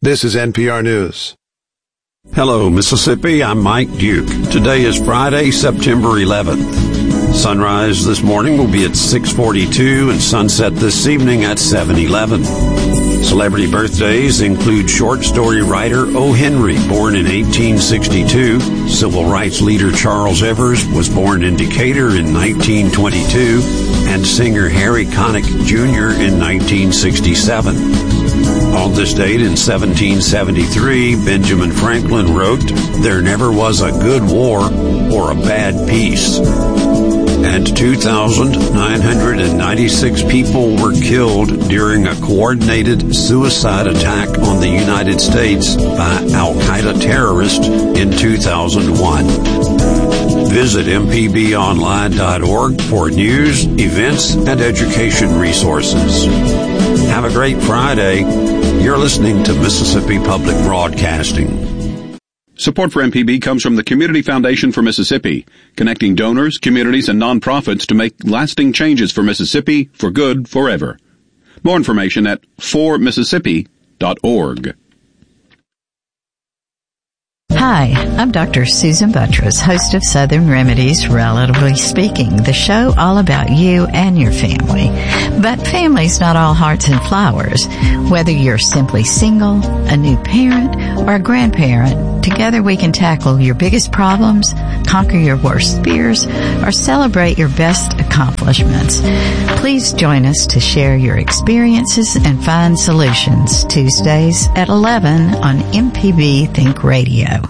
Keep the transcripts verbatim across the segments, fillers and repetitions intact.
This is N P R News. Hello, Mississippi. I'm Mike Duke. Today is Friday, September eleventh. Sunrise this morning will be at six forty-two and sunset this evening at seven eleven. Celebrity birthdays include short story writer O. Henry, born in eighteen sixty-two. Civil rights leader Charles Evers was born in Decatur in nineteen twenty-two. And singer Harry Connick Junior in nineteen sixty-seven. On this date in seventeen seventy-three, Benjamin Franklin wrote, "There never was a good war or a bad peace." And two thousand nine hundred ninety-six people were killed during a coordinated suicide attack on the United States by Al-Qaeda terrorists in two thousand one. Visit m p b online dot org for news, events, and education resources. Have a great Friday. You're listening to Mississippi Public Broadcasting. Support for M P B comes from the Community Foundation for Mississippi, connecting donors, communities, and nonprofits to make lasting changes for Mississippi for good forever. More information at for mississippi dot org. Hi, I'm Doctor Susan Buttress, host of Southern Remedies, Relatively Speaking, the show all about you and your family. But family's not all hearts and flowers. Whether you're simply single, a new parent, or a grandparent, together we can tackle your biggest problems, conquer your worst fears, or celebrate your best accomplishments. Please join us to share your experiences and find solutions Tuesdays at eleven on M P B Think Radio.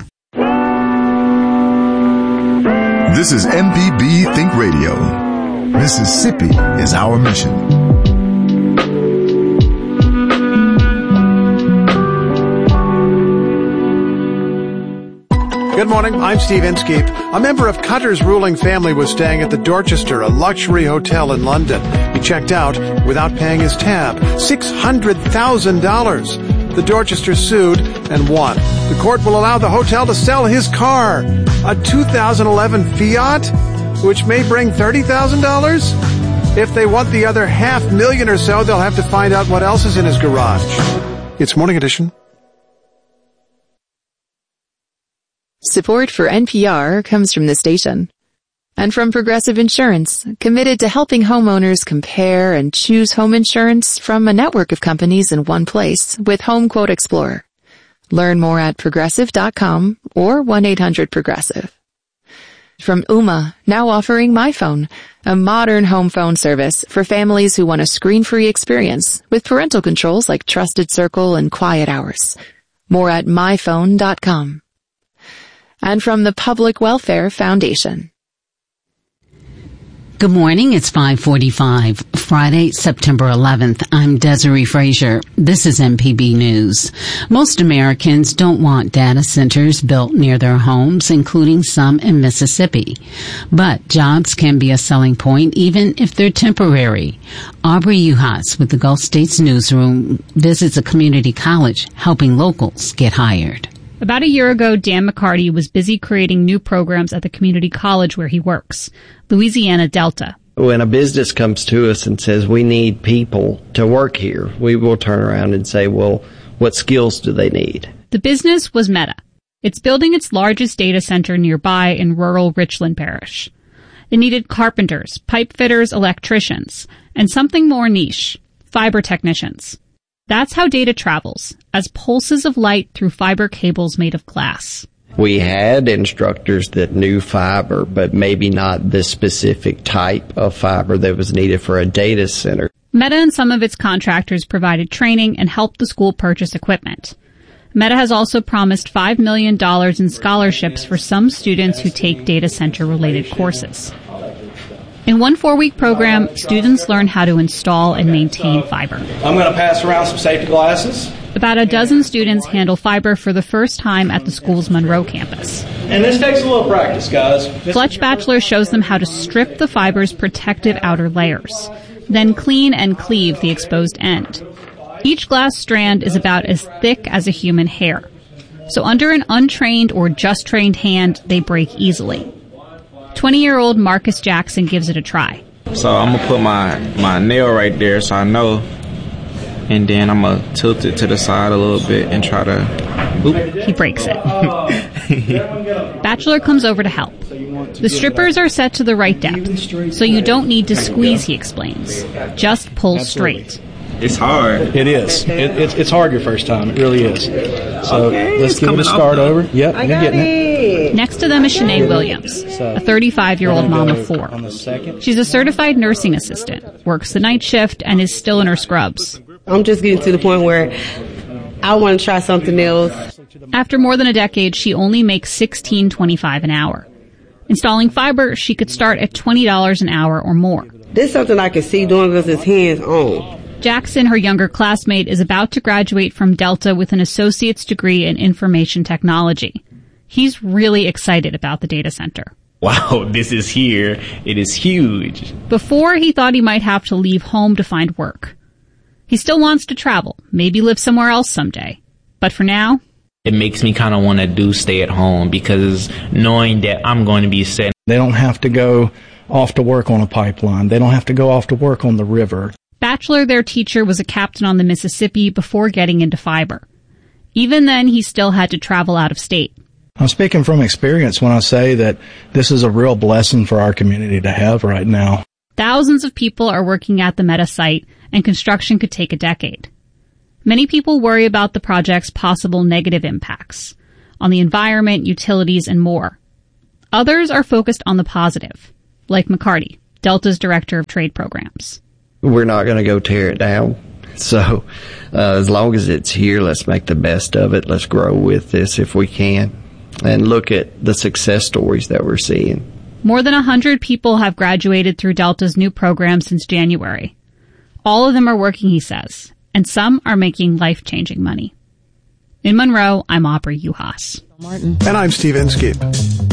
This is M P B Think Radio. Mississippi is our mission. Good morning, I'm Steve Inskeep. A member of Cutter's ruling family was staying at the Dorchester, a luxury hotel in London. He checked out without paying his tab. six hundred thousand dollars. The Dorchester sued and won. The court will allow the hotel to sell his car, a two thousand eleven Fiat, which may bring thirty thousand dollars. If they want the other half million or so, they'll have to find out what else is in his garage. It's Morning Edition. Support for N P R comes from the station and from Progressive Insurance, committed to helping homeowners compare and choose home insurance from a network of companies in one place with Home Quote Explorer. Learn more at progressive dot com or one eight hundred progressive. From Ooma, now offering MyPhone, a modern home phone service for families who want a screen-free experience with parental controls like Trusted Circle and Quiet Hours. More at my phone dot com. And from the Public Welfare Foundation. Good morning. It's five forty-five, Friday, September eleventh. I'm Desiree Frazier. This is M P B News. Most Americans don't want data centers built near their homes, including some in Mississippi. But jobs can be a selling point, even if they're temporary. Aubrey Uhas with the Gulf States Newsroom visits a community college helping locals get hired. About a year ago, Dan McCarty was busy creating new programs at the community college where he works, Louisiana Delta. When a business comes to us and says we need people to work here, we will turn around and say, well, what skills do they need? The business was Meta. It's building its largest data center nearby in rural Richland Parish. It needed carpenters, pipe fitters, electricians, and something more niche, fiber technicians. That's how data travels, as pulses of light through fiber cables made of glass. We had instructors that knew fiber, but maybe not the specific type of fiber that was needed for a data center. Meta and some of its contractors provided training and helped the school purchase equipment. Meta has also promised five million dollars in scholarships for some students who take data center-related courses. In one four-week program, students learn how to install and maintain fiber. I'm going to pass around some safety glasses. About a dozen students handle fiber for the first time at the school's Monroe campus. And this takes a little practice, guys. Fletch Batchelor shows them how to strip the fiber's protective outer layers, then clean and cleave the exposed end. Each glass strand is about as thick as a human hair. So under an untrained or just trained hand, they break easily. twenty-year-old Marcus Jackson gives it a try. So I'm going to put my, my nail right there so I know, and then I'm going to tilt it to the side a little bit and try to, oop. He breaks it. Bachelor comes over to help. The strippers are set to the right depth, so you don't need to squeeze, he explains. Just pull straight. It's hard. It is. It, it's, it's hard your first time. It really is. So okay, let's give it a start over. Yep, I you're got getting it. it. Next to them is Shanae Williams, a thirty-five-year-old mom of four. She's a certified nursing assistant, works the night shift, and is still in her scrubs. I'm just getting to the point where I want to try something else. After more than a decade, she only makes sixteen twenty-five an hour. Installing fiber, she could start at twenty dollars an hour or more. This is something I can see doing because it's hands-on. Jackson, her younger classmate, is about to graduate from Delta with an associate's degree in information technology. He's really excited about the data center. Wow, this is here. It is huge. Before, he thought he might have to leave home to find work. He still wants to travel, maybe live somewhere else someday. But for now, it makes me kind of want to do stay at home because knowing that I'm going to be set. They don't have to go off to work on a pipeline. They don't have to go off to work on the river. Bachelor, their teacher, was a captain on the Mississippi before getting into fiber. Even then, he still had to travel out of state. I'm speaking from experience when I say that this is a real blessing for our community to have right now. Thousands of people are working at the Meta site, and construction could take a decade. Many people worry about the project's possible negative impacts on the environment, utilities, and more. Others are focused on the positive, like McCarty, Delta's director of trade programs. We're not going to go tear it down. So uh, as long as it's here, let's make the best of it. Let's grow with this if we can and look at the success stories that we're seeing. More than one hundred people have graduated through Delta's new program since January. All of them are working, he says, and some are making life-changing money. In Monroe, I'm Aubrey Uhas. And I'm Steve Inskeep.